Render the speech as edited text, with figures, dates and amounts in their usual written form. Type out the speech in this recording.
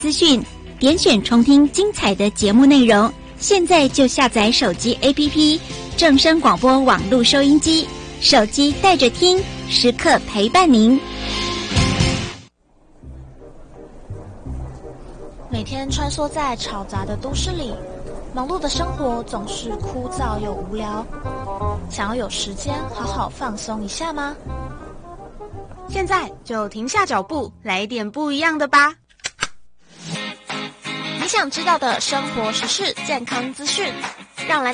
资讯，点选重听精彩的节目内容。现在就下载手机 APP 正声广播网络收音机，手机带着听，时刻陪伴您。 每天穿梭在嘈杂的都市里，忙碌的生活总是枯燥又无聊。想要有时间好好放松一下吗？ 现在就停下脚步，来点不一样的吧。 你想知道的生活时事、健康资讯，让来